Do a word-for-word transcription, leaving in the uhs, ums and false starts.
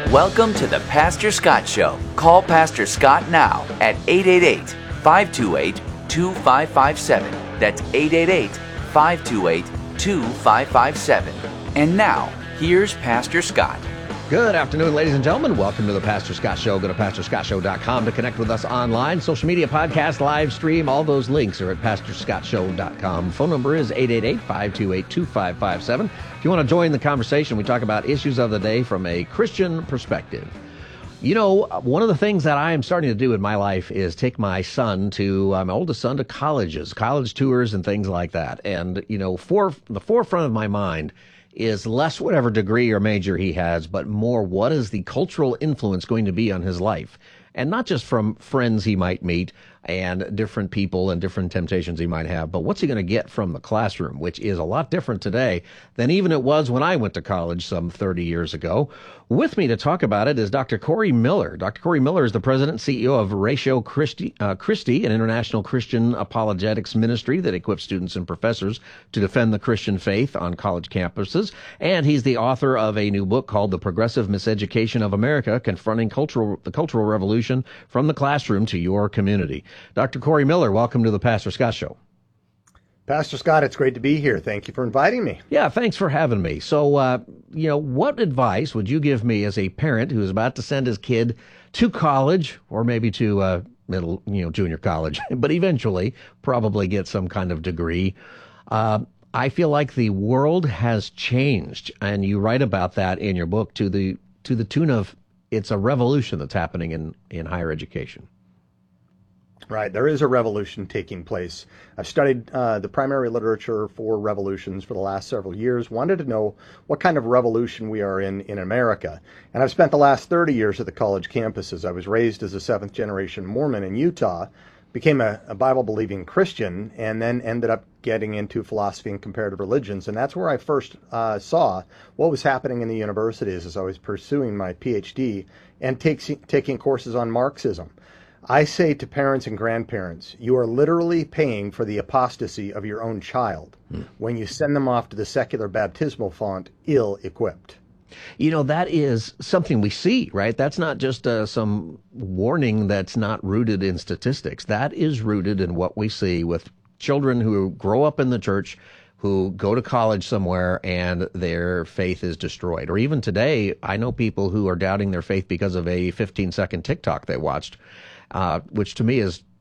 Welcome to the Pastor Scott Show. Call Pastor Scott now at eight eight eight, five two eight, two five five seven. That's eight eight eight, five two eight, two five five seven. And now, here's Pastor Scott. Good afternoon, ladies and gentlemen. Welcome to the Pastor Scott Show. Go to pastor scott show dot com to connect with us online. Social media, podcast, live stream, all those links are at pastor scott show dot com. Phone number is eight eight eight, five two eight, two five five seven. If you want to join the conversation, we talk about issues of the day from a Christian perspective. You know, one of the things that I am starting to do in my life is take my son to, uh, my oldest son, to colleges, college tours and things like that. And, you know, for the forefront of my mind is less whatever degree or major he has, but more what is the cultural influence going to be on his life? And not just from friends he might meet and different people and different temptations he might have, but what's he going to get from the classroom, which is a lot different today than even it was when I went to college some thirty years ago. With me to talk about it is Doctor Corey Miller. Doctor Corey Miller is the president and C E O of Ratio Christi, uh, Christi, an international Christian apologetics ministry that equips students and professors to defend the Christian faith on college campuses. And he's the author of a new book called The Progressive Miseducation of America, Confronting Cultural, the Cultural Revolution from the Classroom to Your Community. Doctor Corey Miller, welcome to the Pastor Scott Show. Pastor Scott, it's great to be here. Thank you for inviting me. Yeah, thanks for having me. So, uh, you know, what advice would you give me as a parent who is about to send his kid to college or maybe to uh, middle, you know, junior college, but eventually probably get some kind of degree? Uh, I feel like the world has changed, and you write about that in your book to the to the tune of it's a revolution that's happening in, in higher education. Right. There is a revolution taking place. I've studied uh, the primary literature for revolutions for the last several years, wanted to know what kind of revolution we are in in America. And I've spent the last thirty years at the college campuses. I was raised as a seventh generation Mormon in Utah, became a, a Bible-believing Christian, and then ended up getting into philosophy and comparative religions. And that's where I first uh, saw what was happening in the universities as I was pursuing my P H D and take, taking courses on Marxism. I say to parents and grandparents, you are literally paying for the apostasy of your own child hmm. when you send them off to the secular baptismal font ill-equipped. You know, that is something we see, right? That's not just uh, some warning that's not rooted in statistics. That is rooted in what we see with children who grow up in the church, who go to college somewhere and their faith is destroyed. Or even today, I know people who are doubting their faith because of a fifteen-second TikTok they watched. Uh, which to me is